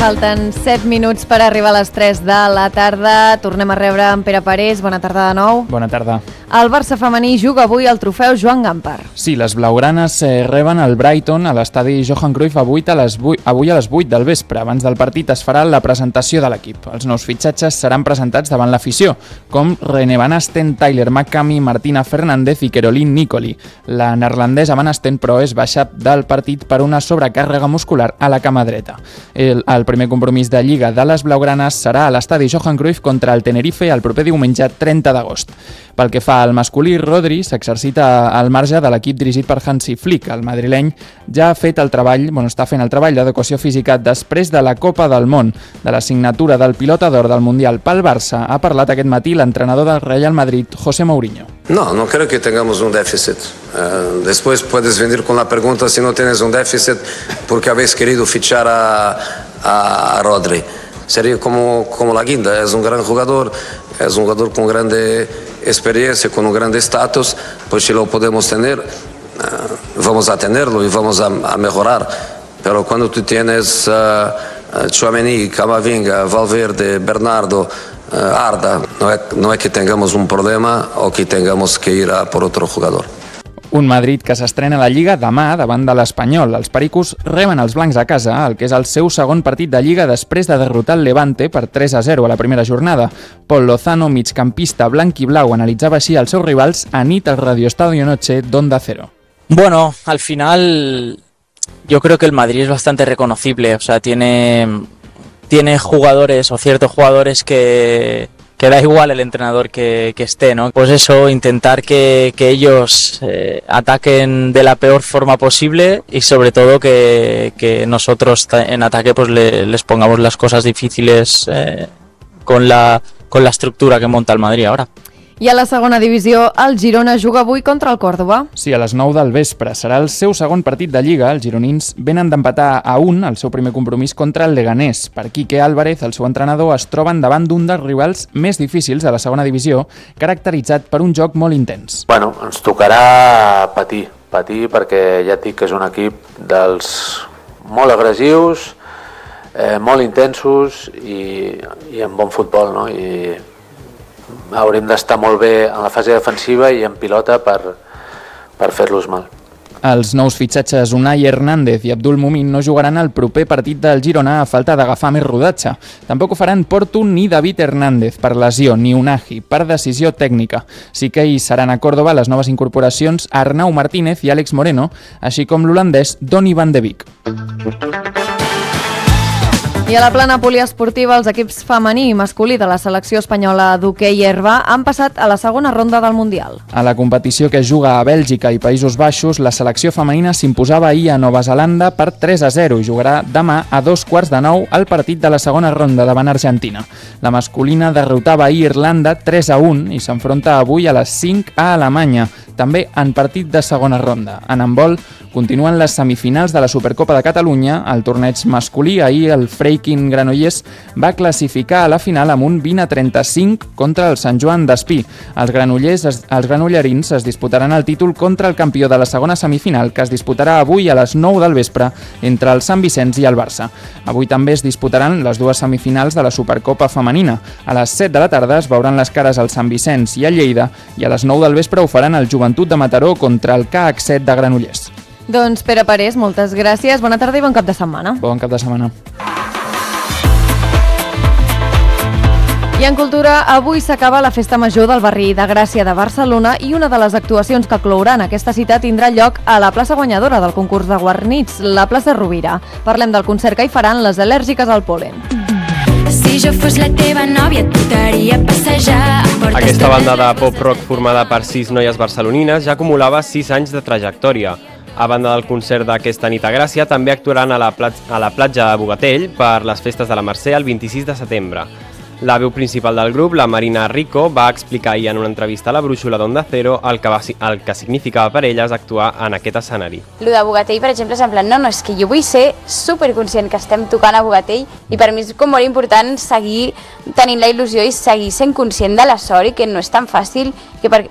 Falten 7 minuts per arribar a les 3 de la tarda. Tornem a rebre en Pere Parés. Bona tarda de nou. Bona tarda. El Barça femení juga avui al trofeu Joan Gamper. Sí, les blaugranes reben el Brighton a l'estadi Johan Cruyff avui a les 8 del vespre. Abans del partit es farà la presentació de l'equip. Els nous fitxatges seran presentats davant l'afició, com Rene Van Asten, Tyler McCamey, Martina Fernández i Caroline Nicoli. La neerlandesa Van Asten, però, és baixa del partit per una sobrecàrrega muscular a la cama dreta. El primer compromís de Lliga de les blaugranes serà a l'estadi Johan Cruyff contra el Tenerife el proper diumenge 30 d'agost. Pel que fa al masculí, Rodri s'exercita al marge de l'equip dirigit per Hansi Flick. El madrileny ja ha fet està fent el treball d'adequació física després de la Copa del Món. De la signatura del pilota d'or del Mundial pel Barça ha parlat aquest matí l'entrenador del Real Madrid, José Mourinho. No creo que tengamos un déficit. Después puedes venir con la pregunta si no tienes un déficit porque habéis querido fichar a Rodri. Sería como la guinda, es un gran jugador, es un jugador con grande experiencia, con un grande estatus, pues si lo podemos tener, vamos a tenerlo y vamos a mejorar. Pero cuando tú tienes Tchouaméni, Camavinga, Valverde, Bernardo, Arda, no es que tengamos un problema o que tengamos que ir a por otro jugador. Un Madrid que s'estrena a la Lliga demà davant de l'Espanyol. Els pericos reben els blancs a casa, el que és el seu segon partit de Lliga després de derrotar el Levante per 3-0 a la primera jornada. Paul Lozano, migcampista blanc i blau, analitzava així els seus rivals a nit al Radio Estadio Noche d'Onda Cero. Bueno, al final yo creo que el Madrid es bastante reconocible, o sea, tiene jugadores o ciertos jugadores que da igual el entrenador que esté, ¿no? Pues eso, intentar que ellos ataquen de la peor forma posible y sobre todo que nosotros en ataque pues les pongamos las cosas difíciles con la estructura que monta el Madrid ahora. I a la segona divisió, el Girona juga avui contra el Córdoba. Sí, a les 9 del vespre. Serà el seu segon partit de Lliga. Els gironins venen d'empatar a 1 el seu primer compromís contra el Leganés. Per Quique Álvarez, el seu entrenador, es troben davant d'un dels rivals més difícils de la segona divisió, caracteritzat per un joc molt intens. Bueno, ens tocarà patir perquè ja et dic que és un equip dels molt agressius, molt intensos i amb bon futbol, no? I haurem d'estar molt bé en la fase defensiva i en pilota per fer-los mal. Els nous fitxatges Unai Hernández i Abdul Mumin no jugaran el proper partit del Girona a falta d'agafar més rodatge. Tampoc ho faran Porto ni David Hernández per lesió, ni Unagi per decisió tècnica. Sí que hi seran a Córdoba les noves incorporacions Arnau Martínez i Àlex Moreno, així com l'holandès Donny van de Beek. I a la plana poliesportiva, els equips femení i masculí de la selecció espanyola d'hoquei herba han passat a la segona ronda del Mundial. A la competició que es juga a Bèlgica i Països Baixos, la selecció femenina s'imposava ahir a Nova Zelanda per 3-0 i jugarà demà a 8:45 el partit de la segona ronda davant Argentina. La masculina derrotava ahir Irlanda 3-1 i s'enfronta avui a les 5 a Alemanya, també en partit de segona ronda. En handbol continuen les semifinals de la Supercopa de Catalunya. Al torneig masculí, ahir el Freikin Granollers va classificar a la final amb un 20-35 contra el Sant Joan d'Espí. Els granollerins es disputaran el títol contra el campió de la segona semifinal, que es disputarà avui a les 9 del vespre entre el Sant Vicenç i el Barça. Avui també es disputaran les dues semifinals de la Supercopa femenina. A les 7 de la tarda es veuran les cares al Sant Vicenç i a Lleida i a les 9 del vespre ho faran el Joventut de Mataró contra el CAH7 de Granollers. Doncs Pere Parés, moltes gràcies, bona tarda i bon cap de setmana. Bon cap de setmana. I en cultura, avui s'acaba la Festa Major del barri de Gràcia de Barcelona i una de les actuacions que clouran aquesta cita tindrà lloc a la plaça guanyadora del concurs de guarnits, la plaça Rovira. Parlem del concert que hi faran les al·lèrgiques al pol·len. Si jo fos la teva nòvia et portaria a passejar. Aquesta banda de pop-rock formada per 6 noies barcelonines ja acumulava 6 anys de trajectòria. A banda del concert d'aquesta nit a Gràcia, també actuaran a la platja de Bogatell per les festes de la Mercè el 26 de setembre. La veu principal del grup, la Marina Rico, va explicar ahir en una entrevista a la Brúixola d'Onda Cero el que significava per elles actuar en aquest escenari. Lo de Bogatell, per exemple, és en plan, no, és que jo vull ser superconscient que estem tocant a Bogatell i per mi és com molt important seguir tenint la il·lusió i seguir sent conscient de la sort i que no és tan fàcil, que